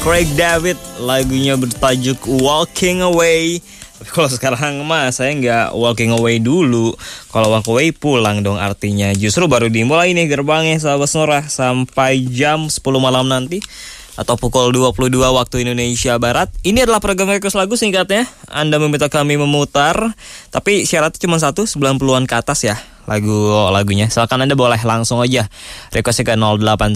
Craig David, lagunya bertajuk Walking Away. Tapi kalau sekarang mah saya nggak walking away dulu. Kalau walk away pulang dong artinya. Justru baru dimulai nih gerbangnya sahabat Sonora sampai jam 10 malam nanti atau pukul 22 waktu Indonesia Barat. Ini adalah program request lagu singkatnya. Anda meminta kami memutar, tapi syaratnya cuma 90-an ke atas ya lagunya. Silakan Anda boleh langsung aja request ke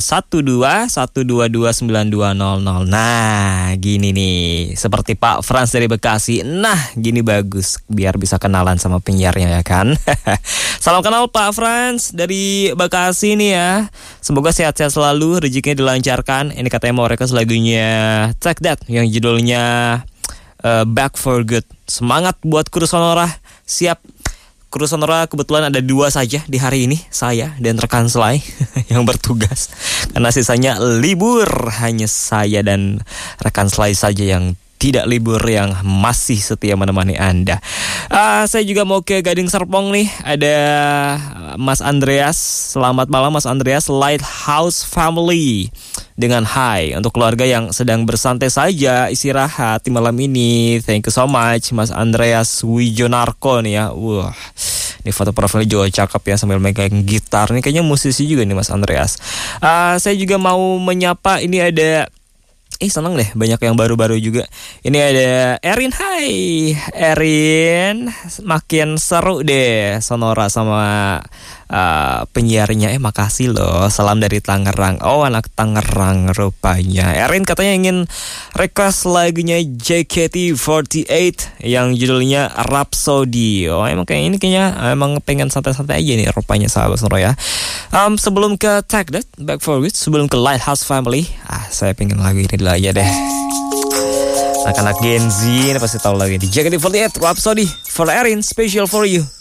0812-122-9200. Nah, gini nih, seperti Pak Frans dari Bekasi. Nah, gini bagus biar bisa kenalan sama penyiarnya ya kan. Salam kenal Pak Frans dari Bekasi nih ya. Semoga sehat-sehat selalu, rezekinya dilancarkan. Ini katanya mau request lagunya Take That yang judulnya Back for Good. Semangat buat kru Sonora. Siap. Kru Sonora kebetulan ada 2 saja di hari ini, saya dan rekan Selai yang bertugas. Karena sisanya libur, hanya saya dan rekan Selai saja yang tidak libur, yang masih setia menemani Anda. Saya juga mau ke Gading Serpong nih. Ada Mas Andreas. Selamat malam Mas Andreas, Lighthouse Family dengan hai untuk keluarga yang sedang bersantai saja istirahat di malam ini. Thank you so much Mas Andreas Wijonarko nih ya. Wah, ini foto profilnya juga cakep ya sambil megang gitar. Nih kayaknya musisi juga nih Mas Andreas. Saya juga mau menyapa, ini ada seneng deh, banyak yang baru-baru juga. Ini ada Erin, hai Erin, makin seru deh Sonora sama penyiarnya. Makasih loh, salam dari Tangerang. Oh, anak Tangerang rupanya. Erin katanya ingin request lagunya JKT48 yang judulnya Rhapsody. Oh, emang kayak ini kayaknya emang pengen santai-santai aja nih rupanya sahabat Sonora ya. Sebelum ke Take That, Back for Good, sebelum ke Lighthouse Family, saya pengen lagu ini dulu aja deh. Anak-anak Gen Z ini pasti tahu lagu ini. JKT48 Rhapsody for Erin, special for you.